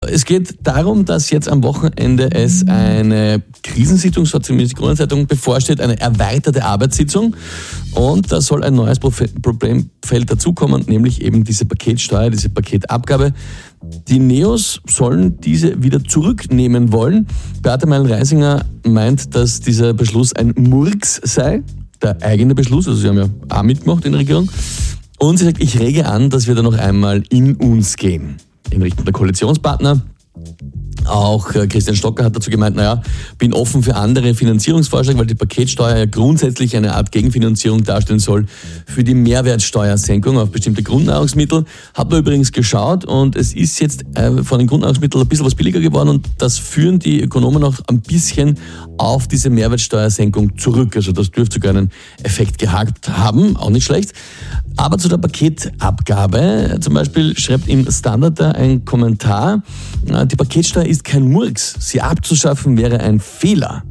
Es geht darum, dass jetzt am Wochenende es eine Krisensitzung, so hat zumindest die Kronenzeitung, bevorsteht, eine erweiterte Arbeitssitzung. Und da soll ein neues Problemfeld dazukommen, nämlich eben diese Paketsteuer, diese Paketabgabe. Die Neos sollen diese wieder zurücknehmen wollen. Beate Meilen-Reisinger meint, dass dieser Beschluss ein Murks sei, der eigene Beschluss, also sie haben ja auch mitgemacht in der Regierung. Und sie sagt, ich rege an, dass wir da noch einmal in uns gehen. In Richtung der Koalitionspartner. Auch Christian Stocker hat dazu gemeint, bin offen für andere Finanzierungsvorschläge, weil die Paketsteuer ja grundsätzlich eine Art Gegenfinanzierung darstellen soll für die Mehrwertsteuersenkung auf bestimmte Grundnahrungsmittel. Hab da übrigens geschaut und es ist jetzt von den Grundnahrungsmitteln ein bisschen was billiger geworden und das führen die Ökonomen auch ein bisschen auf diese Mehrwertsteuersenkung zurück. Also das dürfte sogar einen Effekt gehabt haben, auch nicht schlecht. Aber zu der Paketabgabe, zum Beispiel schreibt im Standard da ein Kommentar, die Paketsteuer ist kein Murks, sie abzuschaffen wäre ein Fehler.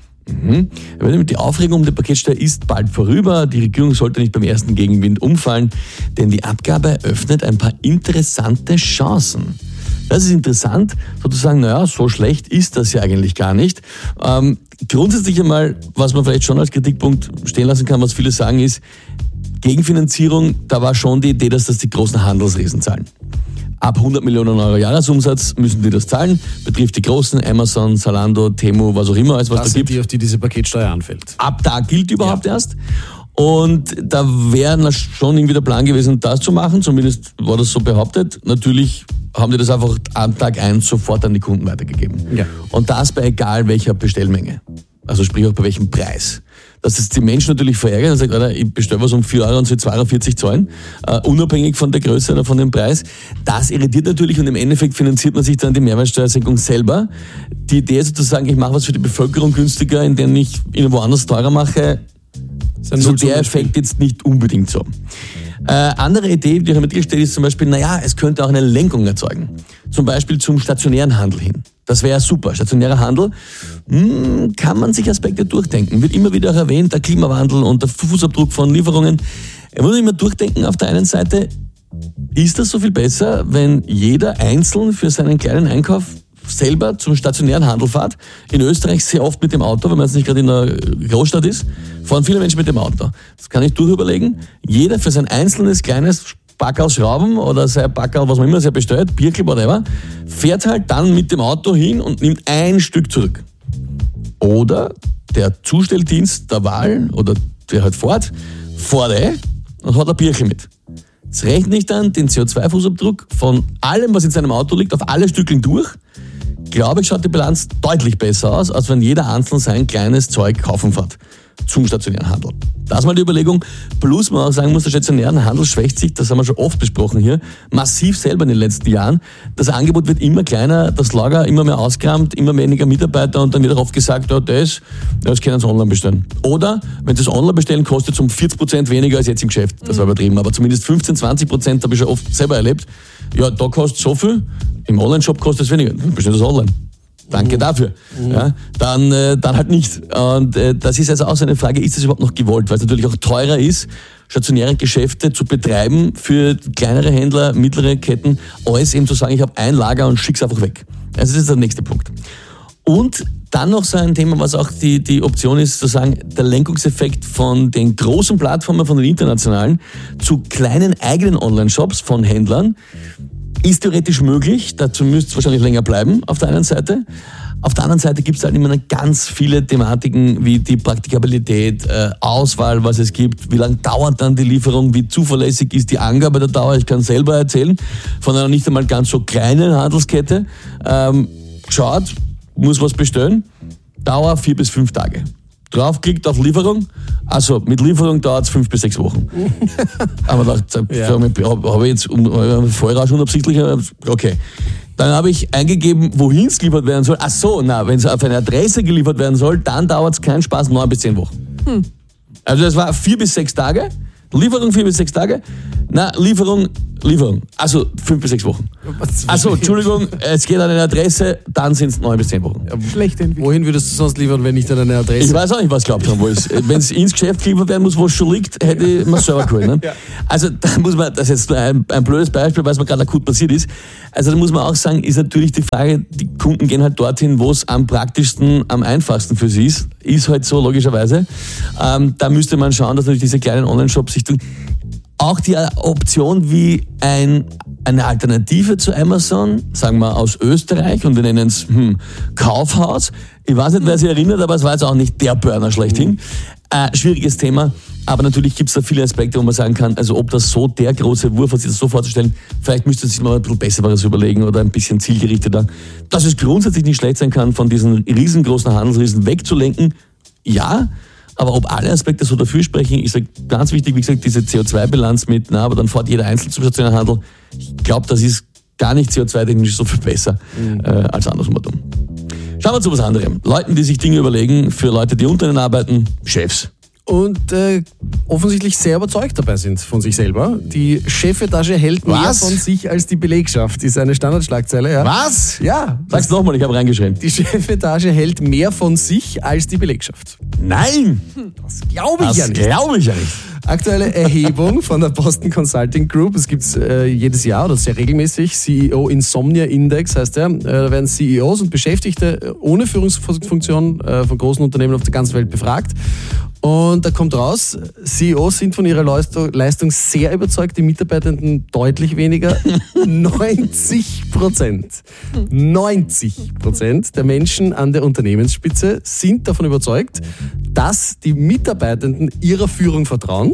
Die Aufregung um die Paketsteuer ist bald vorüber, die Regierung sollte nicht beim ersten Gegenwind umfallen, denn die Abgabe eröffnet ein paar interessante Chancen. Das ist interessant, sozusagen, so schlecht ist das ja eigentlich gar nicht. Grundsätzlich einmal, was man vielleicht schon als Kritikpunkt stehen lassen kann, was viele sagen, ist, Gegenfinanzierung, da war schon die Idee, dass das die großen Handelsriesen zahlen. Ab 100 Millionen Euro Jahresumsatz müssen die das zahlen, betrifft die großen, Amazon, Zalando, Temu, was auch immer, alles was das da gibt. Die, auf die diese Paketsteuer anfällt. Ab da gilt überhaupt erst. Und da wäre schon irgendwie der Plan gewesen, das zu machen, zumindest war das so behauptet. Natürlich haben die das einfach am Tag 1 sofort an die Kunden weitergegeben. Ja. Und das bei egal welcher Bestellmenge. Also sprich auch bei welchem Preis. Dass es die Menschen natürlich verärgert und sagt, Alter, ich bestelle was um 4 Euro und soll 2,40 Euro zahlen, unabhängig von der Größe oder von dem Preis. Das irritiert natürlich und im Endeffekt finanziert man sich dann die Mehrwertsteuersenkung selber. Die Idee sozusagen, ich mache was für die Bevölkerung günstiger, indem ich ihnen woanders teurer mache, so der Effekt jetzt nicht unbedingt so. Andere Idee, die auch mit dir steht, ist zum Beispiel, es könnte auch eine Lenkung erzeugen. Zum Beispiel zum stationären Handel hin. Das wäre super. Stationärer Handel, kann man sich Aspekte durchdenken. Wird immer wieder auch erwähnt, der Klimawandel und der Fußabdruck von Lieferungen. Ich muss immer durchdenken, auf der einen Seite, ist das so viel besser, wenn jeder einzeln für seinen kleinen Einkauf selber zum stationären Handel fährt. In Österreich sehr oft mit dem Auto, wenn man jetzt nicht gerade in einer Großstadt ist, fahren viele Menschen mit dem Auto. Das kann ich durchüberlegen. Jeder für sein einzelnes kleines Packerl Schrauben oder sein Packerl, was man immer sehr bestellt, Birkel, whatever, fährt halt dann mit dem Auto hin und nimmt ein Stück zurück. Oder der Zustelldienst der Wahl oder der halt fährt und hat ein Birkel mit. Jetzt rechne ich dann den CO2-Fußabdruck von allem, was in seinem Auto liegt, auf alle Stückchen durch. Glaube ich, schaut die Bilanz deutlich besser aus, als wenn jeder einzeln sein kleines Zeug kaufen fährt zum stationären Handel. Das ist mal die Überlegung. Plus man auch sagen muss, der stationäre Handel schwächt sich, das haben wir schon oft besprochen hier, massiv selber in den letzten Jahren. Das Angebot wird immer kleiner, das Lager immer mehr ausgerammt, immer weniger Mitarbeiter und dann wird auch oft gesagt, das können Sie online bestellen. Oder, wenn Sie es online bestellen, kostet es um 40% weniger als jetzt im Geschäft. Das war übertrieben, aber zumindest 15-20% habe ich schon oft selber erlebt. Ja, da kostet es so viel, im Online-Shop kostet es weniger. Bestellen Sie es online. Danke dafür. Ja, dann halt nicht. Und das ist also auch so eine Frage, ist das überhaupt noch gewollt? Weil es natürlich auch teurer ist, stationäre Geschäfte zu betreiben für kleinere Händler, mittlere Ketten, als eben zu sagen, ich habe ein Lager und schick's einfach weg. Also das ist der nächste Punkt. Und dann noch so ein Thema, was auch die Option ist, zu sagen, der Lenkungseffekt von den großen Plattformen, von den internationalen, zu kleinen eigenen Online-Shops von Händlern, ist theoretisch möglich, dazu müsste es wahrscheinlich länger bleiben, auf der einen Seite. Auf der anderen Seite gibt es halt immer ganz viele Thematiken wie die Praktikabilität, Auswahl, was es gibt, wie lange dauert dann die Lieferung, wie zuverlässig ist die Angabe der Dauer. Ich kann selber erzählen, von einer nicht einmal ganz so kleinen Handelskette. Schaut, muss was bestellen, Dauer 4 bis 5 Tage. Draufklickt auf Lieferung, also mit Lieferung dauert es 5 bis 6 Wochen. Aber habe ich jetzt Vollrausch unabsichtlich, okay. Dann habe ich eingegeben, wohin es geliefert werden soll. Wenn es auf eine Adresse geliefert werden soll, dann dauert es keinen Spaß 9 bis 10 Wochen. Also das war 4 bis 6 Tage, Lieferung 4 bis 6 Tage. Na, Lieferung. Also 5 bis 6 Wochen. Also, Entschuldigung, es geht an eine Adresse, dann sind es 9 bis 10 Wochen. Schlechte Entwicklung. Wohin würdest du sonst liefern, wenn nicht an eine Adresse? Ich weiß auch nicht, was glaubt man, wo es. Wenn es ins Geschäft geliefert werden muss, wo es schon liegt, hätte ich mir selber geholt. Ne? Ja. Also, da muss man, das ist jetzt nur ein blödes Beispiel, weil es mir gerade akut passiert ist. Also, da muss man auch sagen, ist natürlich die Frage, die Kunden gehen halt dorthin, wo es am praktischsten, am einfachsten für sie ist. Ist halt so, logischerweise. Da müsste man schauen, dass natürlich diese kleinen Online-Shops sich tun. Auch die Option wie eine Alternative zu Amazon, sagen wir aus Österreich, und wir nennen es Kaufhaus. Ich weiß nicht, wer sich erinnert, aber es war jetzt auch nicht der Burner schlechthin. Schwieriges Thema, aber natürlich gibt es da viele Aspekte, wo man sagen kann, also ob das so der große Wurf ist, sich das so vorzustellen, vielleicht müsste sich mal ein bisschen besser was überlegen oder ein bisschen zielgerichteter. Dass es grundsätzlich nicht schlecht sein kann, von diesen riesengroßen Handelsriesen wegzulenken, ja. Aber ob alle Aspekte so dafür sprechen, ist ganz wichtig, wie gesagt, diese CO2-Bilanz mit, aber dann fährt jeder einzeln zum stationären Handel. Ich glaube, das ist gar nicht CO2-technisch so viel besser als andersrum. Schauen wir zu was anderem. Leuten, die sich Dinge überlegen, für Leute, die unter ihnen arbeiten, Chefs. Und offensichtlich sehr überzeugt dabei sind von sich selber. Die Chefetage hält mehr von sich als die Belegschaft, ist eine Standardschlagzeile. Ja. Was? Ja. Sag's nochmal, ich habe reingeschrieben. Die Chefetage hält mehr von sich als die Belegschaft. Nein! Das glaube ich ja nicht. Das glaube ich ja nicht. Aktuelle Erhebung von der Boston Consulting Group, es gibt jedes Jahr oder sehr regelmäßig, CEO Insomnia Index heißt der. Da werden CEOs und Beschäftigte ohne Führungsfunktion von großen Unternehmen auf der ganzen Welt befragt. Und da kommt raus, CEOs sind von ihrer Leistung sehr überzeugt, die Mitarbeitenden deutlich weniger. 90% der Menschen an der Unternehmensspitze sind davon überzeugt, dass die Mitarbeitenden ihrer Führung vertrauen.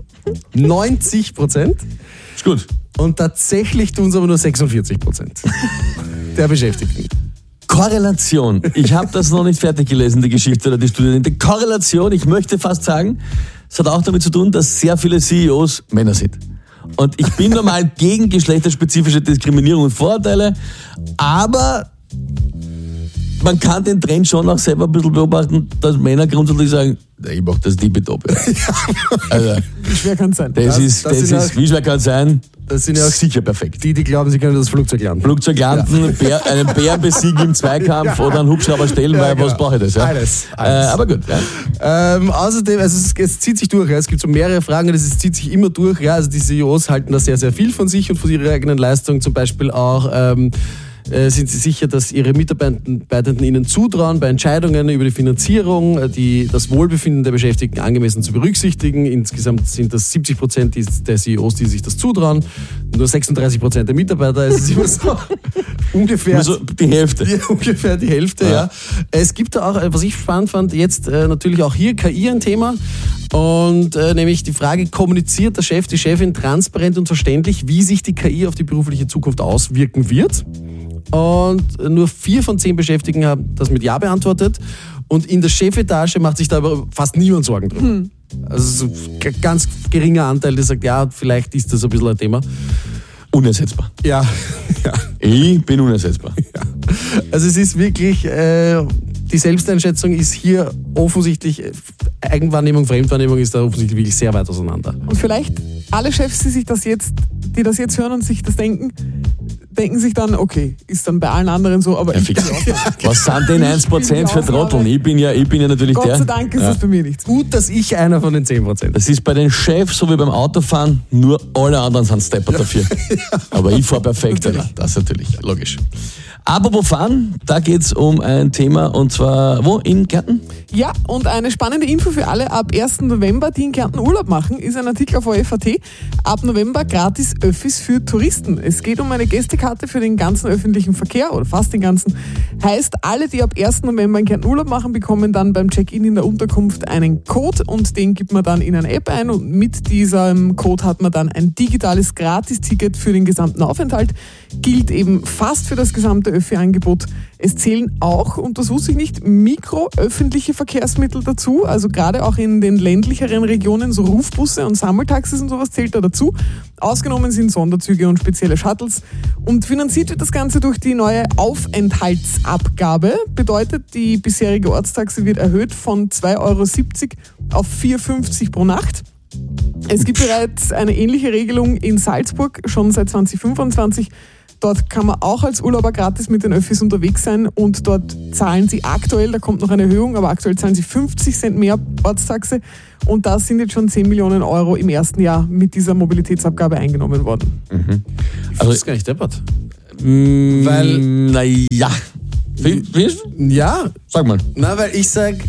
90%. Ist gut. Und tatsächlich tun es aber nur 46% der Beschäftigten. Korrelation. Ich habe das noch nicht fertig gelesen, die Geschichte oder die Studie. Die Korrelation, ich möchte fast sagen, es hat auch damit zu tun, dass sehr viele CEOs Männer sind. Und ich bin normal gegen geschlechterspezifische Diskriminierung und Vorurteile, aber man kann den Trend schon auch selber ein bisschen beobachten, dass Männer grundsätzlich sagen, ich mach das tippitopp. Ja. Also, wie schwer kann es sein? Wie schwer kann es sein? Das sind ja auch sicher perfekt. Die glauben, sie können das Flugzeug landen. Flugzeug landen, ja. Einen Bär besiegen im Zweikampf oder einen Hubschrauber stellen, weil was brauche ich das? Ja? Alles. Aber gut. Ja. Außerdem, also es zieht sich durch. Ja. Es gibt so mehrere Fragen, es zieht sich immer durch. Ja. Also die CEOs halten da sehr, sehr viel von sich und von ihrer eigenen Leistung. Zum Beispiel auch sind sie sicher, dass ihre Mitarbeitenden ihnen zutrauen, bei Entscheidungen über die Finanzierung, das Wohlbefinden der Beschäftigten angemessen zu berücksichtigen. Insgesamt sind das 70% der CEOs, die sich das zutrauen. Nur 36% der Mitarbeiter. Es ist immer so ungefähr die Hälfte. Ungefähr die Hälfte, ja. Es gibt da auch, was ich spannend fand, jetzt natürlich auch hier KI ein Thema. Und nämlich die Frage, kommuniziert der Chef, die Chefin transparent und verständlich, wie sich die KI auf die berufliche Zukunft auswirken wird? Und nur 4 von 10 Beschäftigten haben das mit Ja beantwortet. Und in der Chefetage macht sich da aber fast niemand Sorgen drüber. Also so ein ganz geringer Anteil, der sagt, ja, vielleicht ist das ein bisschen ein Thema. Unersetzbar. Ja. Ich bin unersetzbar. Ja. Also es ist wirklich, die Selbsteinschätzung ist hier offensichtlich, Eigenwahrnehmung, Fremdwahrnehmung ist da offensichtlich wirklich sehr weit auseinander. Und vielleicht alle Chefs, die das jetzt hören und sich das denken sich dann, okay, ist dann bei allen anderen so, aber ich was sind denn 1% für Trotteln? Ich bin ja natürlich Gott sei Dank ist das bei mir nichts. Gut, dass ich einer von den 10%. Das ist bei den Chefs so wie beim Autofahren, nur alle anderen sind Stepper dafür. Aber ich fahre perfekt, das ist natürlich logisch. Apropos Fahren, da geht es um ein Thema und zwar wo? In Kärnten? Ja, und eine spannende Info für alle. Ab 1. November, die in Kärnten Urlaub machen, ist ein Artikel auf OFAT. Ab November gratis Öffis für Touristen. Es geht um eine Gästekarte für den ganzen öffentlichen Verkehr oder fast den ganzen. Heißt, alle, die ab 1. November in Kärnten Urlaub machen, bekommen dann beim Check-in in der Unterkunft einen Code und den gibt man dann in eine App ein und mit diesem Code hat man dann ein digitales Gratis-Ticket für den gesamten Aufenthalt. Gilt eben fast für das gesamte Öffi-Angebot. Es zählen auch, und das wusste ich nicht, mikroöffentliche Verkehrsmittel dazu. Also gerade auch in den ländlicheren Regionen, so Rufbusse und Sammeltaxis und sowas zählt da dazu. Ausgenommen sind Sonderzüge und spezielle Shuttles. Und finanziert wird das Ganze durch die neue Aufenthaltsabgabe. Bedeutet, die bisherige Ortstaxe wird erhöht von 2,70 € auf 4,50 € pro Nacht. Es gibt bereits eine ähnliche Regelung in Salzburg, schon seit 2025. Dort kann man auch als Urlauber gratis mit den Öffis unterwegs sein und dort zahlen sie aktuell, da kommt noch eine Erhöhung, aber aktuell zahlen sie 50 Cent mehr Ortstaxe und da sind jetzt schon 10 Millionen Euro im ersten Jahr mit dieser Mobilitätsabgabe eingenommen worden. Ich finde das gar nicht deppert. Weil, naja. Findest du? Ja. Sag mal. Na, weil ich sage,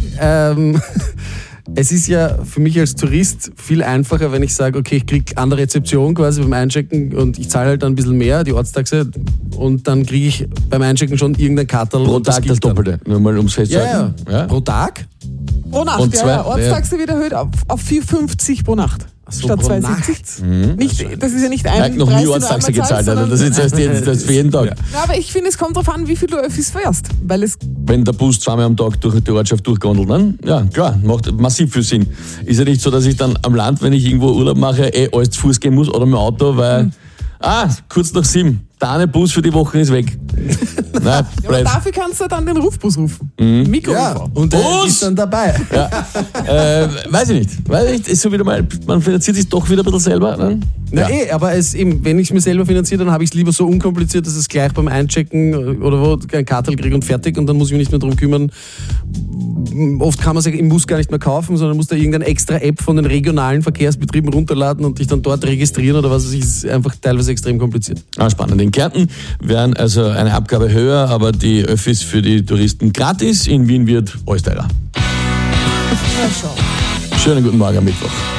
es ist ja für mich als Tourist viel einfacher, wenn ich sage, okay, ich kriege an der Rezeption quasi beim Einchecken und ich zahle halt dann ein bisschen mehr, die Ortstaxe, und dann kriege ich beim Einchecken schon irgendein Kartel. Pro Tag das Doppelte, nur mal ums festzuhalten. Ja. Pro Tag? Pro Nacht, Und ja. Ortstaxe wird erhöht auf 4,50 pro Nacht. So, statt pro 2,70. Nicht, das ist ja nicht Ich ein habe noch Preis, nie den du Ortstaxe einmal zahlst, gezahlt, Alter. Das ist jetzt das für jeden Tag. Ja, aber ich finde, es kommt darauf an, wie viel du Öffis fährst. Weil es Wenn der Bus zweimal am Tag durch die Ortschaft durchgondelt, dann, ja, klar, macht massiv viel Sinn. Ist ja nicht so, dass ich dann am Land, wenn ich irgendwo Urlaub mache, alles zu Fuß gehen muss oder mit dem Auto, weil, kurz nach 7, der eine Bus für die Woche ist weg. Nein, ja, aber blöd. dafür kannst du dann den Rufbus rufen. Mikro Ja, und der Bus! ist dann dabei. Weiß ich nicht. Ist so wieder mal, man finanziert sich doch wieder ein bisschen selber. Ne? Na aber wenn ich es mir selber finanziere, dann habe ich es lieber so unkompliziert, dass es gleich beim Einchecken oder wo ein Kartel kriege und fertig und dann muss ich mich nicht mehr darum kümmern. Oft kann man es im Bus gar nicht mehr kaufen, sondern muss da irgendeine extra App von den regionalen Verkehrsbetrieben runterladen und dich dann dort registrieren oder was weiß ich. Ist einfach teilweise extrem kompliziert. Spannend. In Kärnten wären also eine Abgabe höher, aber die Öffis für die Touristen gratis. In Wien wird alles teurer. Ja, schau. Schönen guten Morgen am Mittwoch.